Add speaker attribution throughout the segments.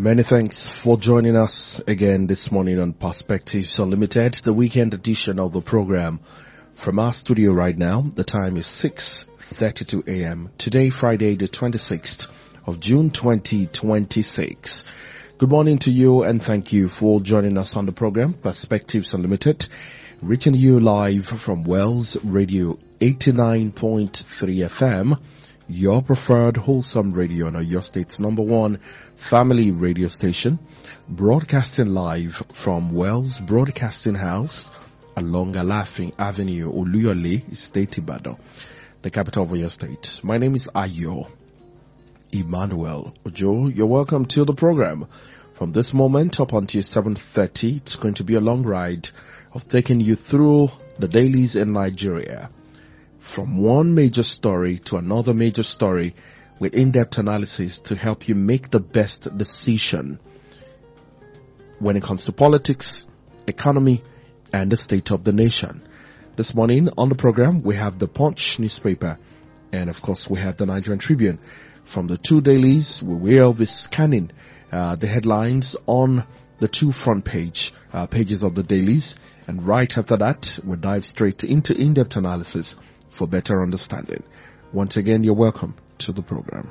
Speaker 1: Many thanks for joining us again this morning on Perspectives Unlimited, the weekend edition of the program. From our studio right now, the time is 6:32 a.m. Today, Friday, the 26th of June 2026. Good morning to you and thank you for joining us on the program, Perspectives Unlimited, reaching you live from Wells Radio 89.3 FM. Your preferred wholesome radio on your state's number one family radio station, broadcasting live from Wells Broadcasting House along Alafin Avenue, Oluyole, State Ibadan, the capital of your state. My name is Ayo Emmanuel Ojo. You're welcome to the program. From this moment up until 7:30, it's going to be a long ride of taking you through the dailies in Nigeria. From one major story to another major story with in-depth analysis to help you make the best decision when it comes to politics, economy, and the state of the nation. This morning on the program, we have the Punch newspaper and, of course, we have the Nigerian Tribune. From the two dailies, we will be scanning the headlines on the two front pages of the dailies. And right after that, we'll dive straight into in-depth analysis for better understanding. Once again, you're welcome to the program.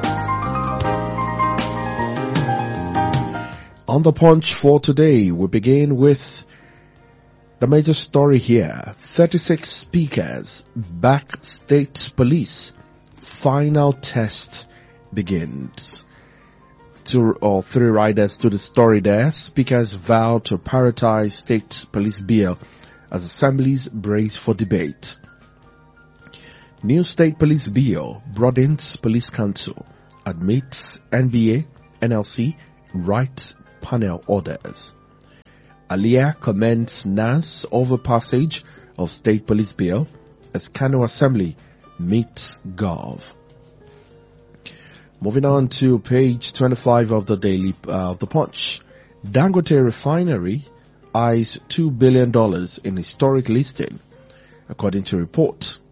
Speaker 1: On the Punch for today, we begin with the major story here. 36 speakers back state police. Final test begins. 2 or 3 riders to the story there. Speakers vow to prioritize state police bill as assemblies brace for debate. New state police bill broadens police council, admits NBA, NLC, right panel orders. Aliyah commends NAS over passage of state police bill as Kano Assembly meets Gov. Moving on to page 25 of the daily of the Punch. Dangote Refinery eyes $2 billion in historic listing, according to report.